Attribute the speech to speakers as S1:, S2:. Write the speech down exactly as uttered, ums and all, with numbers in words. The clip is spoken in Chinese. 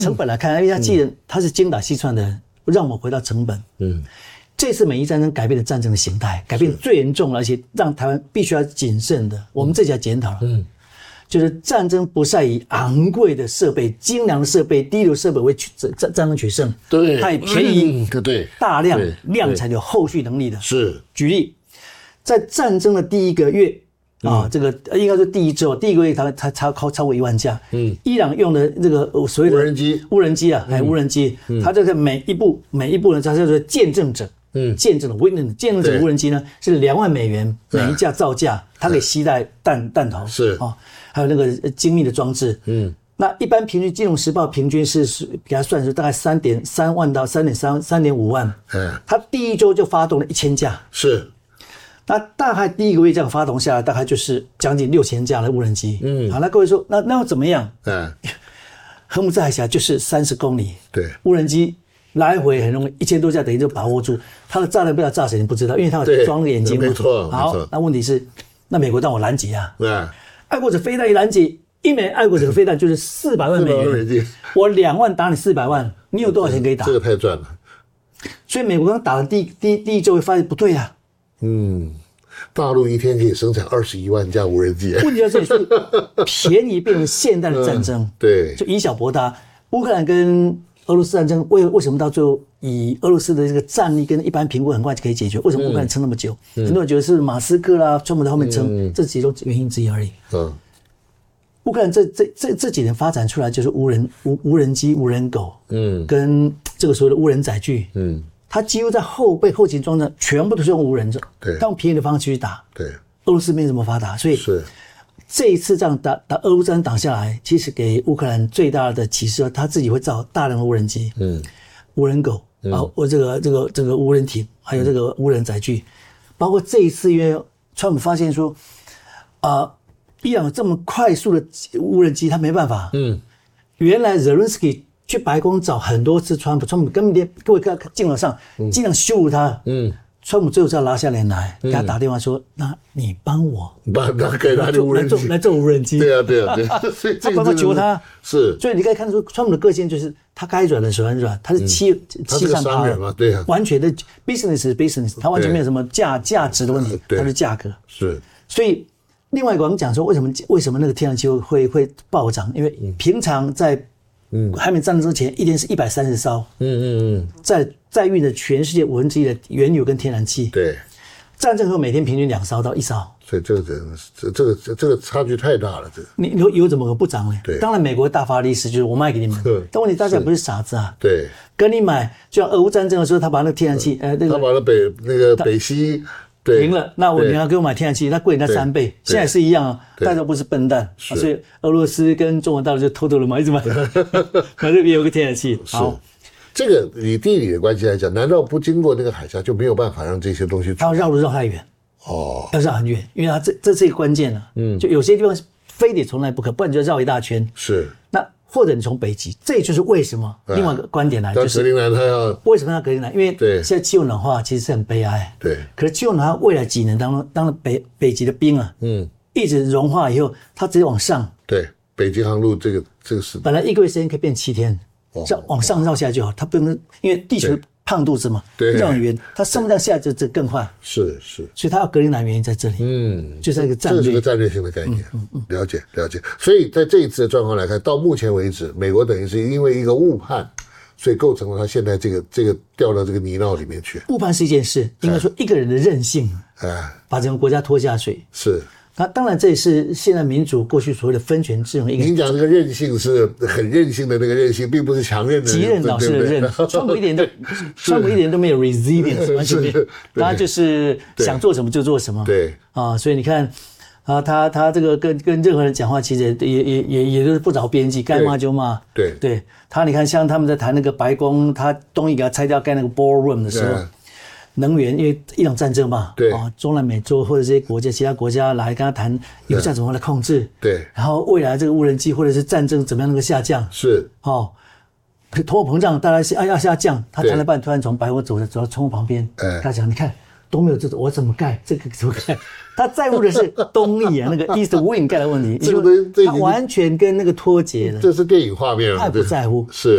S1: 成本来看，因为他既然他是精打细算的人，让我们回到成本。嗯，这次美伊战争改变了战争的形态，改变最严重，而且让台湾必须要谨慎的。我们这就要检讨了。嗯。就是战争不再以昂贵的设备、精良的设备、低流设备为战战争取胜，
S2: 对，
S1: 它以便宜、
S2: 嗯、对
S1: 大量量才有后续能力的。
S2: 是，
S1: 举例，在战争的第一个月啊，嗯、这个应该是第一周，第一个月它它超超超过一万架。嗯，伊朗用的这个所谓的
S2: 无人机，
S1: 无人机啊，还有无人机，嗯、它这个每一步每一步呢，它叫做见证者。嗯，见证的 witness 见证者无人机呢是两万美元每一架造价，它可以携带弹弹头
S2: 是
S1: 啊，还有那个精密的装置。嗯，那一般平均，《金融时报》平均是是给它算是大概三点三万到三点三三点五万。嗯，它第一周就发动了一千架。
S2: 是，
S1: 那大概第一个月这样发动下来，大概就是将近六千架的无人机。嗯，好，那各位说，那那要怎么样？嗯，荷姆兹海峡就是三十公里，
S2: 对，
S1: 无人机。来回很容易，一千多架等于就把握住，它的炸弹不知道炸谁你不知道，因为它有装个眼睛嘛。
S2: 没错，
S1: 好，那问题是，那美国让我拦截啊，
S2: 对，
S1: 爱国者飞弹一拦截，一枚爱国者飞弹就是四百万美元，我两万打你四百万，你有多少钱可以打？
S2: 这个太赚了。
S1: 所以美国刚打了第第第一周，发现不对啊。
S2: 嗯，大陆一天可以生产二十一万架无人机。
S1: 问题在这里，所以便宜变成现代的战争，
S2: 嗯、对，
S1: 就以小博大。乌克兰跟俄罗斯战争为为什么到最后以俄罗斯的这个战力跟一般评估很快就可以解决？为什么乌克兰撑那么久？嗯、很多人觉得是马斯克啦、川普在后面撑，嗯、这其中原因之一而已。嗯，乌克兰这这这这几年发展出来就是无人无无人机、无人狗，嗯，跟这个所谓的无人载具，嗯，它几乎在后备后勤装置全部都是用无人的，
S2: 对，
S1: 用便宜的方式去打。
S2: 对，
S1: 俄罗斯没这么发达，所以
S2: 是。
S1: 这一次这样打打俄乌战打下来，其实给乌克兰最大的启示，他自己会造大量的无人机，嗯，无人狗、嗯、啊，我这个这个这个无人艇，还有这个无人载具，包括这一次，因为川普发现说，啊、呃，伊朗有这么快速的无人机，他没办法，嗯，原来 Zelensky 去白宫找很多次川普，川普根本连各位看镜头上尽量羞辱他，嗯。川普最后是要拉下脸来，给他打电话说：“嗯、那你帮我，
S2: 帮他给他的无人机
S1: 来做无人机。”
S2: 对啊，对啊，对啊，所以
S1: 他帮他求他，
S2: 是。
S1: 所以你可以看得出，川普的个性就是他该软的时候很软，他是欺、嗯、欺善怕恶，
S2: 对啊，
S1: 完全的 business 是 business， 他完全没有什么价价值的问题，他是价格。
S2: 是。
S1: 所以另外一个我们讲说，为什么为什么那个天然气会会暴涨？因为平常在嗯还没战争之前，一天是一百三十艘，嗯嗯嗯，在。在运的全世界五分之一的原油跟天然气，
S2: 对，
S1: 战争后每天平均两艘到一艘，
S2: 所以这个这这个这个差距太大了。这个
S1: 你油油怎么可不涨呢？
S2: 对，
S1: 当然美国大发利市，就是我卖给你们，但问题大家不是傻子啊。
S2: 对，
S1: 跟你买，就像俄乌战争的时候，他把那个天然气，呃，那个
S2: 他把那北那个北溪对
S1: 停了，那我你要给我买天然气，它贵人家三倍，现在是一样啊，大家不是笨蛋，所以俄罗斯跟中国大陆就偷偷的买，一直买，反正也有个天然气，好。
S2: 这个以地理的关系来讲，难道不经过那个海峡就没有办法让这些东西？
S1: 它要绕路绕太远哦，要绕很远，因为它这这是一个关键啊。嗯，就有些地方非得从来不可，不然就绕一大圈。
S2: 是。
S1: 那或者你从北极，这就是为什么。另外一个观点来，就是
S2: 格陵兰它要
S1: 为什么要格陵兰？因为现在气候暖化其实是很悲哀。
S2: 对。
S1: 可是气候暖化未来几年当中，当然北北极的冰啊，嗯，一直融化以后，它直接往上。
S2: 对，北极航路这个这个是
S1: 本来一个月时间可以变七天。这往上绕下来就好，它不能因为地球胖肚子嘛，绕很远，它上不上下就这更快。
S2: 是是，
S1: 所以它要格陵兰原因在这里，嗯，就在一个战略，
S2: 这是个战略性的概念，嗯嗯，了解了解。所以在这一次的状况来看，到目前为止，美国等于是因为一个误判，所以构成了他现在这个这个掉到这个泥淖里面去。
S1: 误判是一件事，应该说一个人的任性，哎，把整个国家拖下水。
S2: 是。
S1: 那当然，这也是现在民主过去所谓的分权制衡。
S2: 您讲这个韧性是很任性的那个韧性，并不是强韧的
S1: 极韧老师的韧。川普一点都，川普一点都没有 resilience， 完全没有，他就是想做什么就做什么。
S2: 对
S1: 啊，所以你看啊，他他这个跟跟任何人讲话，其实也也也也都是不着边际，该骂就骂。
S2: 对
S1: 对，他你看，像他们在谈那个白宫，他东西给他拆掉盖那个 ballroom 的时候。能源，因为伊朗战争嘛，
S2: 对
S1: 啊，中南美洲或者这些国家、其他国家来跟他谈油价怎么来控制，
S2: 对，
S1: 然后未来这个无人机或者是战争怎么样能够下降，
S2: 是，
S1: 哦，通货膨胀大概是要要下降，他谈了半，突然从白宫走走到窗户旁边，哎，他讲，你看都没有这种，我怎么盖这个怎么盖？他在乎的是东翼啊，那个 East Wing 盖的问题，
S2: 这个他
S1: 完全跟那个脱节了，
S2: 这是电影画面，
S1: 他不在乎，
S2: 是。